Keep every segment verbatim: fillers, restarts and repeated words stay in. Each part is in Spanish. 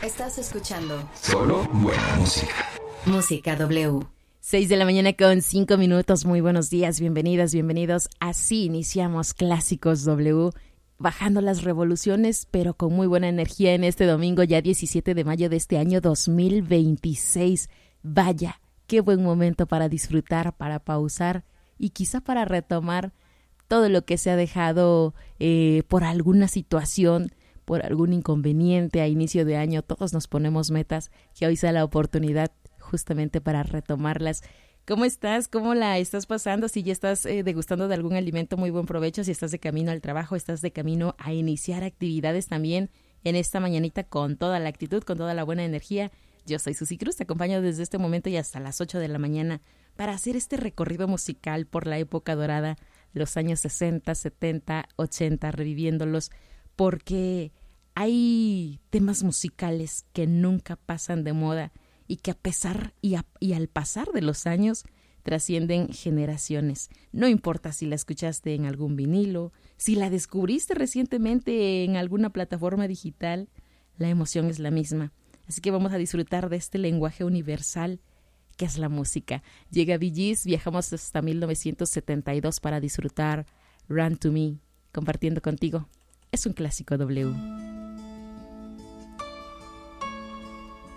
Estás escuchando Solo buena música. Música W. seis de la mañana con cinco minutos. Muy buenos días, bienvenidas, bienvenidos. Así iniciamos Clásicos W, bajando las revoluciones, pero con muy buena energía en este domingo, ya diecisiete de mayo de este año dos mil veintiséis. Vaya, qué buen momento para disfrutar, para pausar y quizá para retomar todo lo que se ha dejado eh, por alguna situación, por algún inconveniente a inicio de año. Todos nos ponemos metas, que hoy sea la oportunidad justamente para retomarlas. ¿Cómo estás? ¿Cómo la estás pasando? Si ya estás eh, degustando de algún alimento, muy buen provecho. Si estás de camino al trabajo, estás de camino a iniciar actividades también en esta mañanita con toda la actitud, con toda la buena energía. Yo soy Susi Cruz, te acompaño desde este momento y hasta las ocho de la mañana para hacer este recorrido musical por la época dorada, los años sesenta, setenta, ochenta, reviviéndolos, porque hay temas musicales que nunca pasan de moda y que a pesar y, a, y al pasar de los años trascienden generaciones. No importa si la escuchaste en algún vinilo, si la descubriste recientemente en alguna plataforma digital, la emoción es la misma. Así que vamos a disfrutar de este lenguaje universal que es la música. Llega Bee Gees, viajamos hasta mil novecientos setenta y dos para disfrutar Run to Me, compartiendo contigo. Es un clásico W.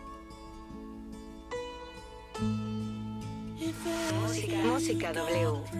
Música W.